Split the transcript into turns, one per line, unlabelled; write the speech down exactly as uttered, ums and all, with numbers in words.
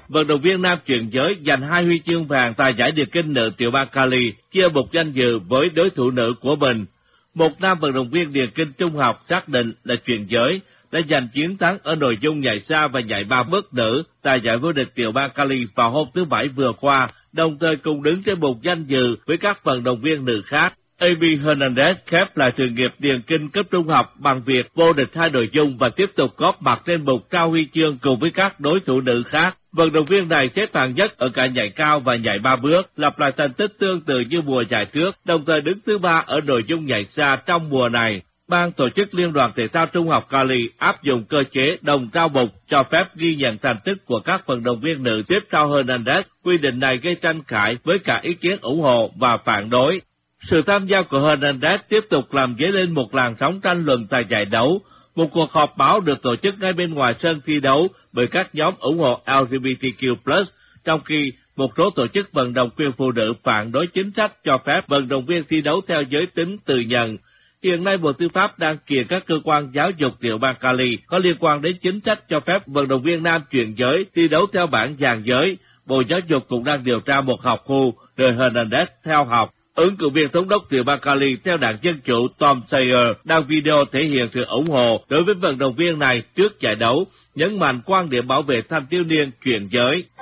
vận động viên nam chuyền giới giành hai huy chương vàng tại giải điền kinh nữ tiểu bang Cali, chia một danh dự với đối thủ nữ của mình. Một nam vận động viên điền kinh trung học xác định là chuyền giới đã giành chiến thắng ở nội dung nhảy xa và nhảy ba bước nữ tại giải vô địch tiểu bang Cali vào hôm thứ Bảy vừa qua, đồng thời cùng đứng trên một danh dự với các vận động viên nữ khác. Amy Hernandez khép lại sự nghiệp điền kinh cấp trung học bằng việc vô địch hai nội dung và tiếp tục góp mặt trên bục trao huy chương cùng với các đối thủ nữ khác. Vận động viên này xếp hạng nhất ở cả nhảy cao và nhảy ba bước, lặp lại thành tích tương tự như mùa giải trước, đồng thời đứng thứ ba ở nội dung nhảy xa trong mùa này. Ban tổ chức Liên đoàn Thể thao Trung học Cali áp dụng cơ chế đồng trao bục cho phép ghi nhận thành tích của các vận động viên nữ tiếp sau Hernandez. Quy định này gây tranh cãi với cả ý kiến ủng hộ và phản đối. Sự tham gia của Hernandez tiếp tục làm dấy lên một làn sóng tranh luận tại giải đấu. Một cuộc họp báo được tổ chức ngay bên ngoài sân thi đấu bởi các nhóm ủng hộ L G B T Q plus, trong khi một số tổ chức vận động quyền phụ nữ phản đối chính sách cho phép vận động viên thi đấu theo giới tính tự nhận. Hiện nay, Bộ Tư pháp đang kiện các cơ quan giáo dục tiểu bang Cali có liên quan đến chính sách cho phép vận động viên nam chuyển giới thi đấu theo bảng dàn giới. Bộ Giáo dục cũng đang điều tra một học khu đời Hernandez theo học. Ứng cử viên thống đốc tiểu bang Cali theo đảng Dân Chủ Tom Sayer đăng video thể hiện sự ủng hộ đối với vận động viên này trước giải đấu, nhấn mạnh quan điểm bảo vệ thanh thiếu niên chuyển giới.